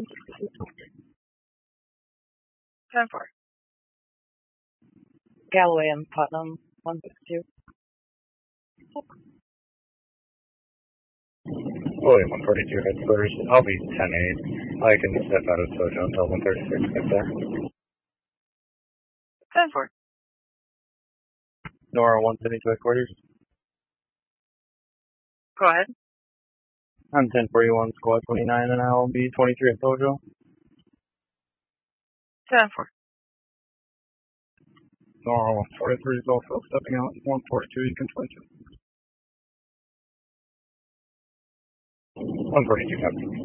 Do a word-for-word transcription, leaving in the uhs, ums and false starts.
ten four. Galloway and Putnam, one sixty-two. William, one forty-two headquarters. I'll be ten eight. I can step out of Sojo until one thirty-six get there. ten four. Nora, one seventy-two headquarters. Go ahead. I'm ten forty-one, squad twenty-nine, and I'll be twenty-three at Sojo. ten four. Nora, one forty-three is also stepping out. one forty-two, you can twenty-two. one forty-two, copy.